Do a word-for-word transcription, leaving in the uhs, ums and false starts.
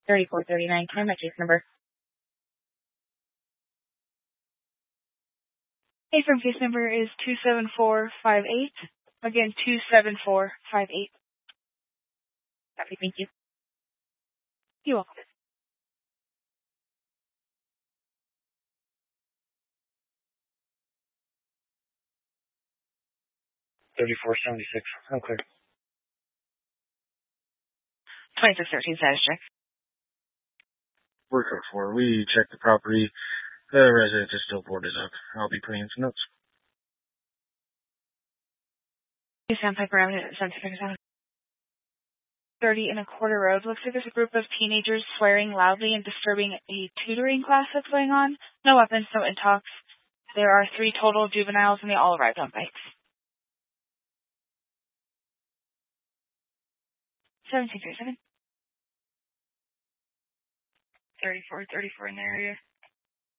thirty-four thirty-nine. Can I have my case number? Hey, from case number is two seven four five eight. Again, two seven four five eight. Copy, thank you. You're welcome. thirty-four seventy-six. I'm clear. twenty-six thirteen status check. We're code four. We checked the property. The residence is still boarded up. I'll be putting in some notes. Sandpiper Avenue, seventy-six thirty and a quarter road. Looks like there's a group of teenagers swearing loudly and disturbing a tutoring class that's going on. No weapons, no intox. There are three total juveniles and they all arrived on bikes. seventeen thirty-seven. thirty-four thirty-four in the area.